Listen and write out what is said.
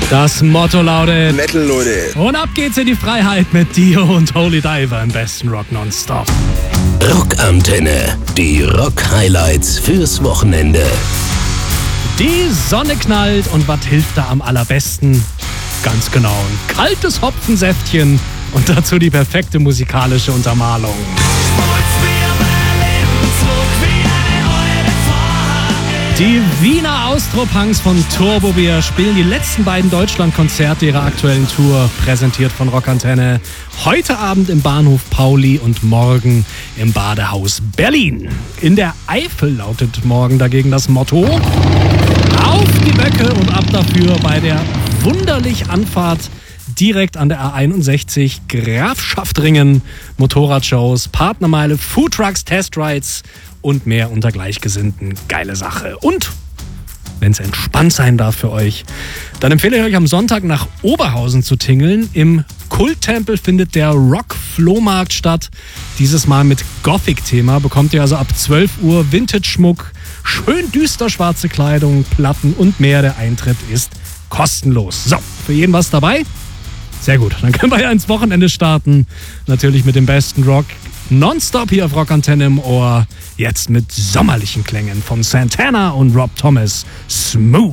Das Motto lautet Metal, Leute. Und ab geht's in die Freiheit mit Dio und Holy Diver im besten Rock nonstop. Rockantenne, die Rock-Highlights fürs Wochenende. Die Sonne knallt und was hilft da am allerbesten? Ganz genau, ein kaltes Hopfensäftchen und dazu die perfekte musikalische Untermalung. Die Wiener Austropunks von Turbobier spielen die letzten beiden Deutschlandkonzerte ihrer aktuellen Tour, präsentiert von Rockantenne. Heute Abend im Bahnhof Pauli und morgen im Badehaus Berlin. In der Eifel lautet morgen dagegen das Motto: Auf die Böcke und ab dafür bei der wunderlich Anfahrt direkt an der A61, Grafschaftringen, Motorradshows, Partnermeile, Foodtrucks, Testrides und mehr unter Gleichgesinnten. Geile Sache. Und wenn es entspannt sein darf für euch, dann empfehle ich euch am Sonntag nach Oberhausen zu tingeln. Im Kulttempel findet der Rock-Flohmarkt statt. Dieses Mal mit Gothic-Thema. Bekommt ihr also ab 12 Uhr Vintage-Schmuck, schön düster schwarze Kleidung, Platten und mehr. Der Eintritt ist kostenlos. So, für jeden was dabei? Sehr gut, dann können wir ja ins Wochenende starten. Natürlich mit dem besten Rock. Nonstop hier auf Rockantenne im Ohr. Jetzt mit sommerlichen Klängen von Santana und Rob Thomas. Smooth.